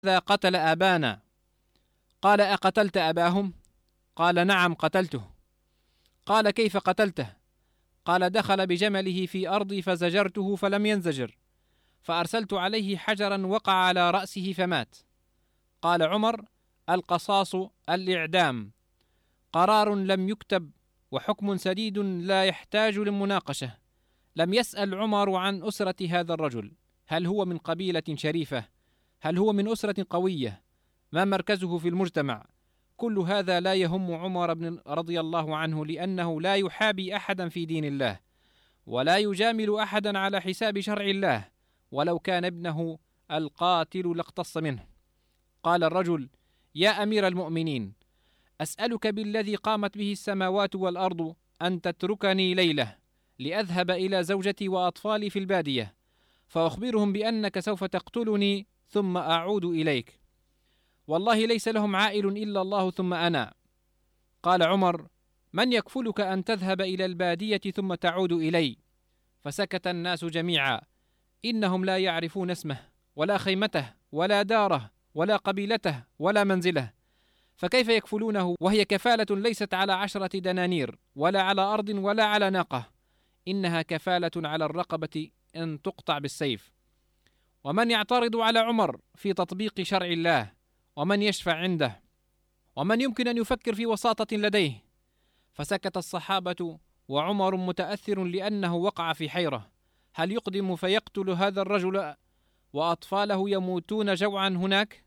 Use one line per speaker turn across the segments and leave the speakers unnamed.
هذا قتل أبانا. قال: أقتلت أباهم؟ قال: نعم قتلته. قال: كيف قتلته؟ قال: دخل بجمله في أرضي فزجرته فلم ينزجر، فأرسلت عليه حجرا وقع على رأسه فمات. قال عمر: القصاص الإعدام، قرار لم يكتب وحكم سديد لا يحتاج للمناقشة. لم يسأل عمر عن أسرة هذا الرجل، هل هو من قبيلة شريفة؟ هل هو من أسرة قوية؟ ما مركزه في المجتمع؟ كل هذا لا يهم عمر بن رضي الله عنه، لأنه لا يحابي أحدا في دين الله، ولا يجامل أحدا على حساب شرع الله، ولو كان ابنه القاتل لاقتص منه. قال الرجل: يا أمير المؤمنين، أسألك بالذي قامت به السماوات والأرض أن تتركني ليلة لأذهب إلى زوجتي وأطفالي في البادية، فأخبرهم بأنك سوف تقتلني ثم أعود إليك، والله ليس لهم عائل إلا الله ثم أنا. قال عمر: من يكفلك أن تذهب إلى البادية ثم تعود إلي؟ فسكت الناس جميعا، إنهم لا يعرفون اسمه ولا خيمته ولا داره ولا قبيلته ولا منزله، فكيف يكفلونه وهي كفالة ليست على 10 دنانير ولا على أرض ولا على ناقة، إنها كفالة على الرقبة أن تقطع بالسيف. ومن يعترض على عمر في تطبيق شرع الله؟ ومن يشفع عنده؟ ومن يمكن أن يفكر في وساطة لديه؟ فسكت الصحابة، وعمر متأثر لأنه وقع في حيرة، هل يقدم فيقتل هذا الرجل وأطفاله يموتون جوعا هناك،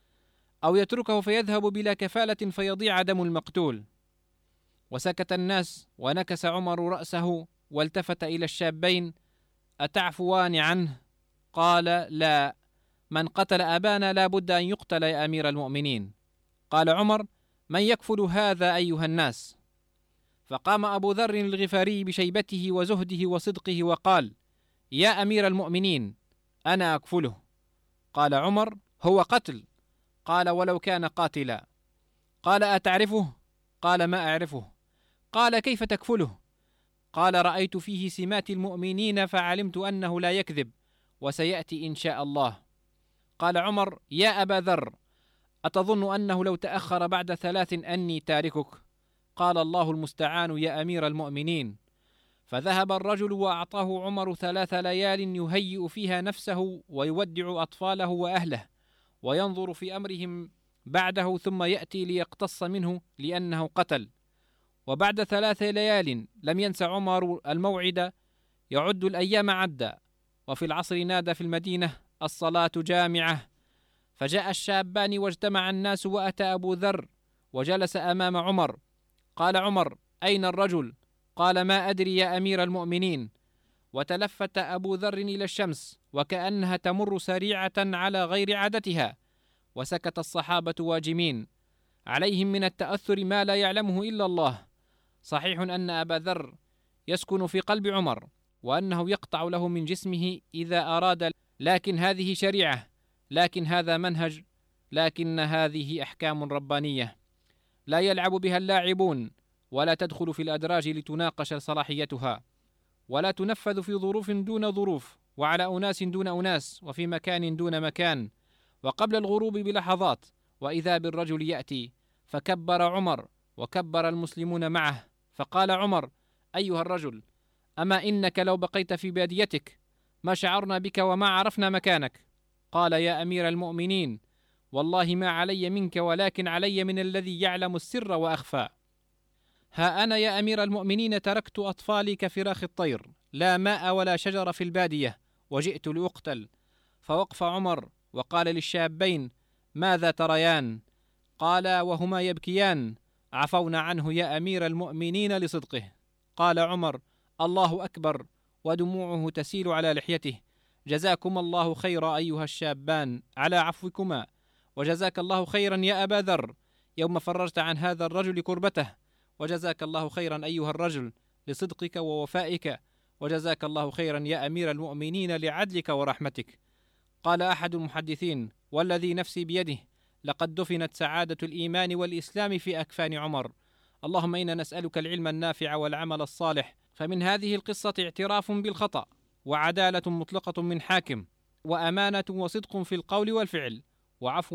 أو يتركه فيذهب بلا كفالة فيضيع دم المقتول؟ وسكت الناس، ونكس عمر رأسه والتفت إلى الشابين: أتعفوان عنه؟ قال: لا، من قتل أبانا لا بد أن يقتل يا أمير المؤمنين. قال عمر: من يكفل هذا أيها الناس؟ فقام أبو ذر الغفاري بشيبته وزهده وصدقه وقال: يا أمير المؤمنين، أنا أكفله. قال عمر: هو قتل. قال: ولو كان قاتلا. قال: أتعرفه؟ قال: ما أعرفه. قال: كيف تكفله؟ قال: رأيت فيه سمات المؤمنين فعلمت أنه لا يكذب، وسيأتي إن شاء الله. قال عمر: يا أبا ذر، أتظن أنه لو تأخر بعد 3 أني تاركك؟ قال: الله المستعان يا أمير المؤمنين. فذهب الرجل وأعطاه عمر 3 ليال يهيئ فيها نفسه ويودع أطفاله وأهله وينظر في أمرهم بعده، ثم يأتي ليقتص منه لأنه قتل. وبعد 3 ليال لم ينس عمر الموعد، يعد الأيام عدا. وفي العصر نادى في المدينة: الصلاة جامعة. فجاء الشابان واجتمع الناس، وأتى أبو ذر وجلس أمام عمر. قال عمر: أين الرجل؟ قال: ما أدري يا أمير المؤمنين. وتلفت أبو ذر إلى الشمس وكأنها تمر سريعة على غير عادتها، وسكت الصحابة واجمين، عليهم من التأثر ما لا يعلمه إلا الله. صحيح أن أبا ذر يسكن في قلب عمر، وأنه يقطع له من جسمه إذا أراد، لكن هذه شريعة، لكن هذا منهج، لكن هذه أحكام ربانية لا يلعب بها اللاعبون، ولا تدخل في الأدراج لتناقش صلاحيتها، ولا تنفذ في ظروف دون ظروف، وعلى أناس دون أناس، وفي مكان دون مكان، وقبل الغروب بلحظات. وإذا بالرجل يأتي، فكبر عمر وكبر المسلمون معه، فقال عمر: أيها الرجل، أما إنك لو بقيت في باديتك ما شعرنا بك وما عرفنا مكانك. قال: يا أمير المؤمنين، والله ما علي منك، ولكن علي من الذي يعلم السر وأخفى. ها أنا يا أمير المؤمنين تركت أطفالي كفراخ الطير، لا ماء ولا شجر في البادية، وجئت لأقتل. فوقف عمر وقال للشابين: ماذا تريان؟ قالا وهما يبكيان: عفونا عنه يا أمير المؤمنين لصدقه. قال عمر: الله أكبر، ودموعه تسيل على لحيته: جزاكم الله خيرا أيها الشابان على عفوكما، وجزاك الله خيرا يا أبا ذر يوم فرجت عن هذا الرجل كربته، وجزاك الله خيرا أيها الرجل لصدقك ووفائك، وجزاك الله خيرا يا أمير المؤمنين لعدلك ورحمتك. قال أحد المحدثين: والذي نفسي بيده لقد دفنت سعادة الإيمان والإسلام في أكفان عمر. اللهم إنا نسألك العلم النافع والعمل الصالح. فمن هذه القصة اعتراف بالخطأ، وعدالة مطلقة من حاكم، وأمانة وصدق في القول والفعل، وعفو